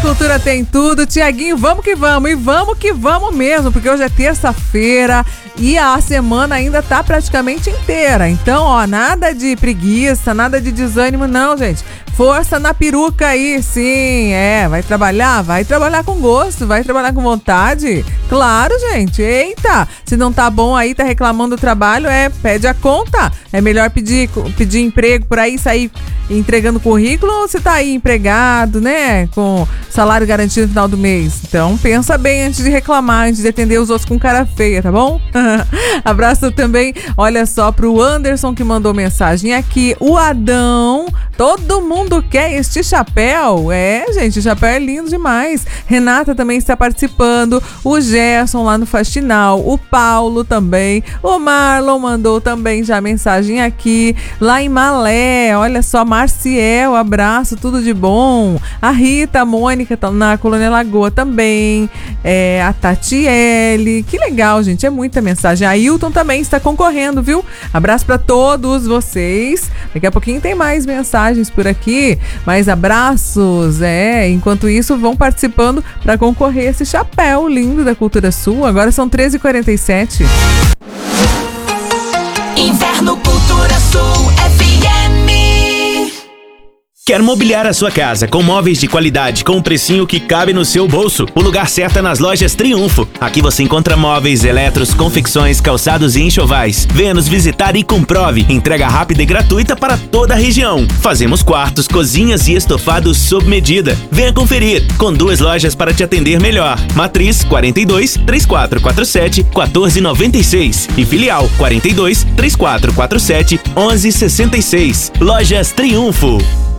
Cultura tem tudo. Tiaguinho, vamos que vamos. E vamos que vamos mesmo, porque hoje é terça-feira e a semana ainda tá praticamente inteira. Então, ó, nada de preguiça, nada de desânimo, não, gente. Força na peruca aí, sim. Vai trabalhar com gosto, vai trabalhar com vontade. Claro, gente. Eita, se não tá bom aí, tá reclamando do trabalho, pede a conta. É melhor pedir emprego por aí, sair entregando currículo, ou você tá aí empregado, né, com salário garantido no final do mês. Então, pensa bem antes de reclamar, antes de atender os outros com cara feia, tá bom? Abraço também, olha só, pro Anderson que mandou mensagem aqui. O Adão, todo mundo quer este chapéu. Gente, o chapéu é lindo demais. Renata também está participando. O Gerson lá no Faxinal. O Paulo também. O Marlon mandou também já mensagem aqui. Lá em Malé, olha só, Marciel, abraço, tudo de bom. A Rita, a Mônica tá na Colônia Lagoa também. A Tatiele. Que legal, gente, é muita mensagem. A Ailton também está concorrendo, viu? Abraço para todos vocês. Daqui a pouquinho tem mais mensagens por aqui, mais abraços, enquanto isso vão participando para concorrer a esse chapéu lindo da Cultura Sul. Agora são 13h47. Inverno Cultura Sul FM. Quer mobiliar a sua casa com móveis de qualidade com um precinho que cabe no seu bolso? O lugar certo é nas lojas Triunfo. Aqui você encontra móveis, eletros, confecções, calçados e enxovais. Venha nos visitar e comprove. Entrega rápida e gratuita para toda a região. Fazemos quartos, cozinhas e estofados sob medida. Venha conferir, com 2 lojas para te atender melhor. Matriz 42 3447 1496 e Filial 42 3447 1166. Lojas Triunfo.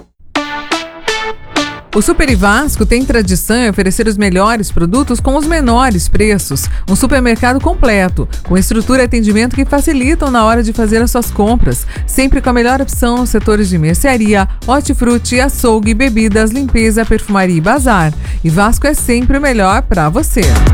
O Super e Vasco tem tradição em oferecer os melhores produtos com os menores preços. Um supermercado completo, com estrutura e atendimento que facilitam na hora de fazer as suas compras. Sempre com a melhor opção nos setores de mercearia, hortifruti, açougue, bebidas, limpeza, perfumaria e bazar. E Vasco é sempre o melhor para você.